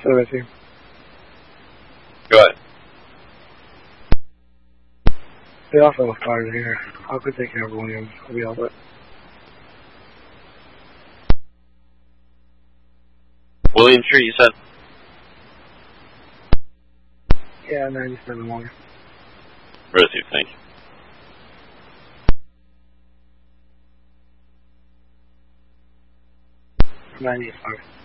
Stay with you. Go ahead. They also have cars here. I could take care of Williams. I'll be all set. William Street, you said? Yeah, 97 William. Receive, thank you. $98.